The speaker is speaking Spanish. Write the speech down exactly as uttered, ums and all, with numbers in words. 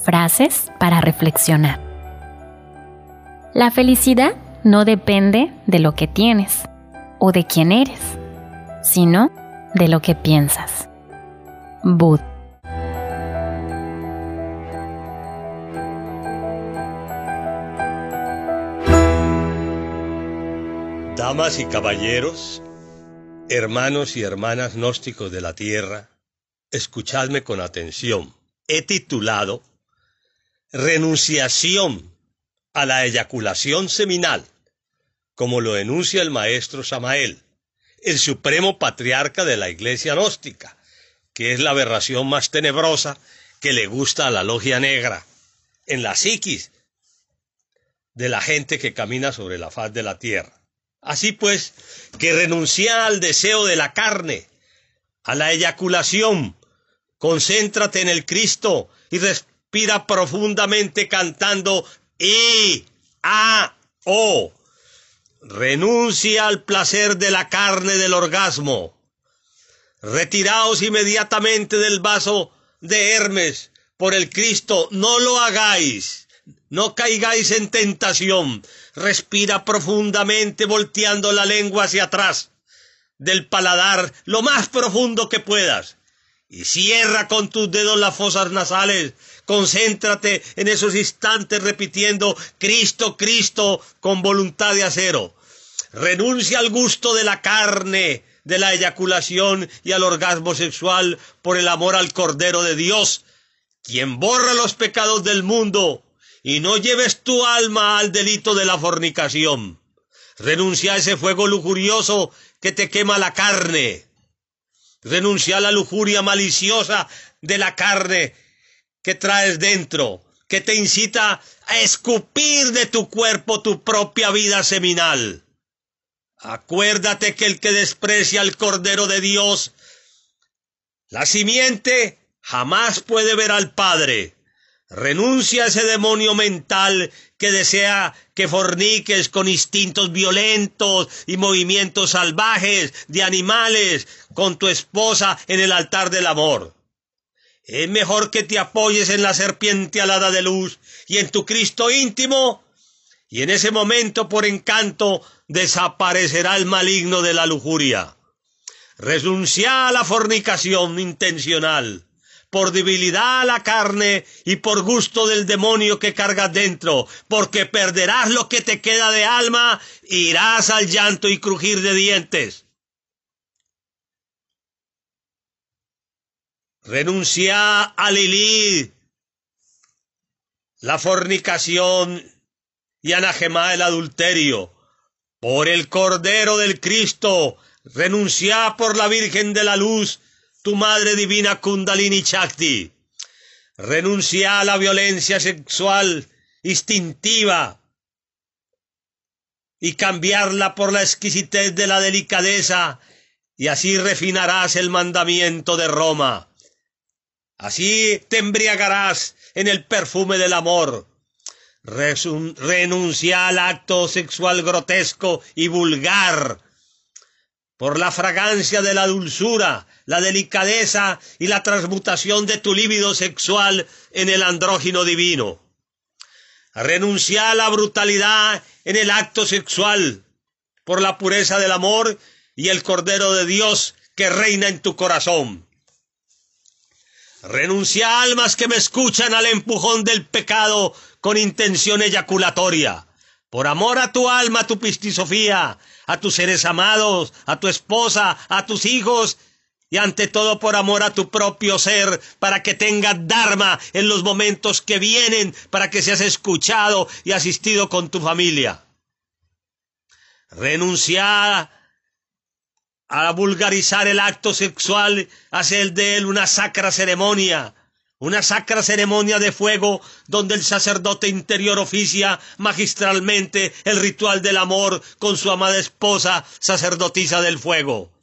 Frases para reflexionar. La felicidad no depende de lo que tienes o de quién eres, sino de lo que piensas. Bud. Damas y caballeros, hermanos y hermanas gnósticos de la tierra, escuchadme con atención. He titulado Renunciación a la eyaculación seminal, como lo enuncia el maestro Samael, el supremo patriarca de la iglesia gnóstica, que es la aberración más tenebrosa que le gusta a la logia negra en la psiquis de la gente que camina sobre la faz de la tierra. Así pues, que renuncia al deseo de la carne, a la eyaculación, concéntrate en el Cristo y respira profundamente cantando I, A, O. Renuncia al placer de la carne del orgasmo. Retiraos inmediatamente del vaso de Hermes por el Cristo, no lo hagáis. No caigáis en tentación. Respira profundamente volteando la lengua hacia atrás del paladar lo más profundo que puedas. Y cierra con tus dedos las fosas nasales. Concéntrate en esos instantes repitiendo Cristo, Cristo con voluntad de acero. Renuncia al gusto de la carne, de la eyaculación y al orgasmo sexual por el amor al Cordero de Dios, quien borra los pecados del mundo. Y no lleves tu alma al delito de la fornicación. Renuncia a ese fuego lujurioso que te quema la carne. Renuncia a la lujuria maliciosa de la carne que traes dentro, que te incita a escupir de tu cuerpo tu propia vida seminal. Acuérdate que el que desprecia al Cordero de Dios, la simiente, jamás puede ver al Padre. Renuncia a ese demonio mental que desea que forniques con instintos violentos y movimientos salvajes de animales con tu esposa en el altar del amor. Es mejor que te apoyes en la serpiente alada de luz y en tu Cristo íntimo, y en ese momento por encanto desaparecerá el maligno de la lujuria. Renuncia a la fornicación intencional, por debilidad a la carne y por gusto del demonio que cargas dentro, porque perderás lo que te queda de alma, irás al llanto y crujir de dientes. Renuncia a Lilith, la fornicación y anagemá el adulterio, por el Cordero del Cristo. Renuncia por la Virgen de la Luz, tu Madre Divina Kundalini Shakti. Renuncia a la violencia sexual instintiva y cambiarla por la exquisitez de la delicadeza, y así refinarás el mandamiento de Roma. Así te embriagarás en el perfume del amor. Resun- renuncia al acto sexual grotesco y vulgar por la fragancia de la dulzura, la delicadeza y la transmutación de tu líbido sexual en el andrógino divino. Renuncia a la brutalidad en el acto sexual por la pureza del amor y el Cordero de Dios que reina en tu corazón. Renuncia a almas que me escuchan al empujón del pecado con intención eyaculatoria. Por amor a tu alma, a tu pistisofía, a tus seres amados, a tu esposa, a tus hijos, y ante todo por amor a tu propio ser, para que tengas dharma en los momentos que vienen, para que seas escuchado y asistido con tu familia. Renuncia a vulgarizar el acto sexual, hacer de él una sacra ceremonia, una sacra ceremonia de fuego donde el sacerdote interior oficia magistralmente el ritual del amor con su amada esposa, sacerdotisa del fuego.